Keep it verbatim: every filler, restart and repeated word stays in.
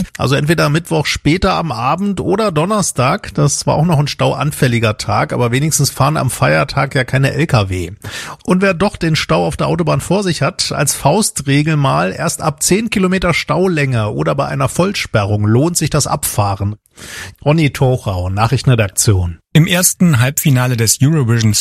Also entweder Mittwoch später am Abend oder Donnerstag. Das war auch noch ein stauanfälliger Tag, aber wenigstens fahren am Feiertag ja keine L K W. Und wer doch den Stau auf der Autobahn vor sich hat, als Faustregel mal erst ab zehn Kilometer Staulänge oder bei einer Vollsperrung lohnt sich das Abfahren. Ronny Tochau, Nachrichtenredaktion. Im ersten Halbfinale des Eurovision